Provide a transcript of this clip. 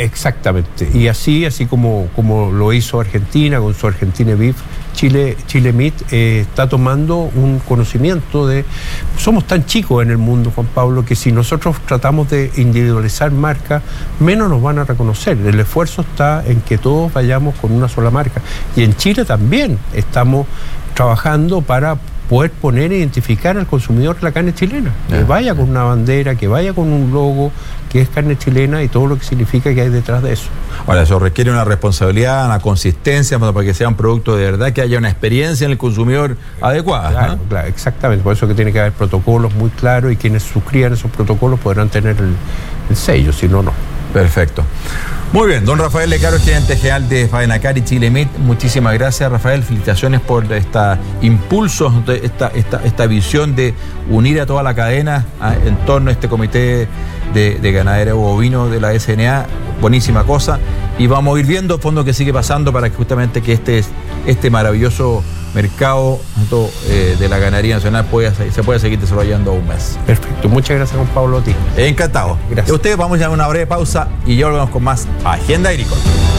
Exactamente. Y así como lo hizo Argentina con su Argentina Beef, Chile Meat está tomando un conocimiento de... Somos tan chicos en el mundo, Juan Pablo, que si nosotros tratamos de individualizar marcas, menos nos van a reconocer. El esfuerzo está en que todos vayamos con una sola marca. Y en Chile también estamos trabajando para poder poner e identificar al consumidor la carne chilena. Que vaya con una bandera, que vaya con un logo, que es carne chilena y todo lo que significa que hay detrás de eso. Ahora, eso requiere una responsabilidad, una consistencia para que sea un producto de verdad, que haya una experiencia en el consumidor adecuada. Claro, ¿no? Claro, exactamente. Por eso que tiene que haber protocolos muy claros y quienes suscriban esos protocolos podrán tener el sello, si no, no. Perfecto. Muy bien, don Rafael Lecaro, gerente general de Faenacari y Chile Meat. Muchísimas gracias, Rafael. Felicitaciones por este impulso, esta visión de unir a toda la cadena en torno a este comité de ganadero bovino de la SNA. Buenísima cosa. Y vamos a ir viendo fondo que sigue pasando para que justamente que este maravilloso mercado de la ganadería nacional se pueda seguir desarrollando aún más. Perfecto. Muchas gracias, Juan Pablo, a ti. Encantado. Gracias. Y a ustedes vamos a una breve pausa y ya volvemos con más Agenda Agrícola.